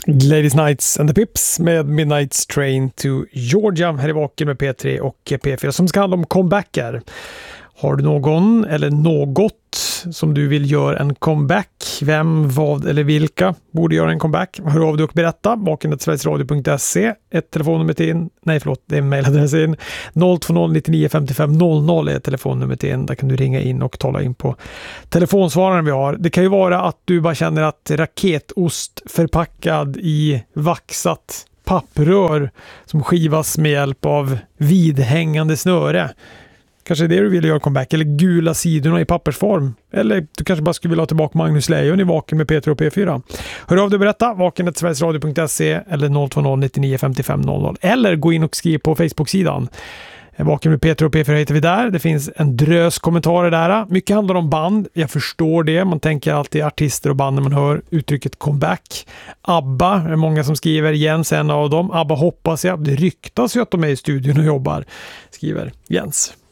Gladys Knights and the Pips med Midnight's Train to Georgia här i Vaken med P3 och P4 som ska handla om comebacker. Har du någon eller något som du vill göra en comeback? Vem, vad eller vilka borde göra en comeback? Hör av dig och berätta. vaken@sverigesradio.se. Ett telefonnummer till in. Nej, förlåt, det är en mejladress in. 020 99 55 00 är telefonnummer till in. Där kan du ringa in och tala in på telefonsvararen vi har. Det kan ju vara att du bara känner att raketost förpackad i vaxat papprör som skivas med hjälp av vidhängande snöre. Kanske det du vill göra comeback, eller gula sidorna i pappersform. Eller du kanske bara skulle vilja ha tillbaka Magnus Leijon i Vaken med P3 och P4. Hör av dig och berätta, vaken@sverigesradio.se eller 020 99 55 00. Eller gå in och skriv på Facebook-sidan. Vaken med P3 och P4 heter vi där. Det finns en drös kommentarer där. Mycket handlar om band. Jag förstår det. Man tänker alltid artister och band när man hör uttrycket comeback. ABBA är många som skriver. Jens är en av dem. ABBA hoppas jag. Det ryktas ju att de är i studion och jobbar, skriver Jens.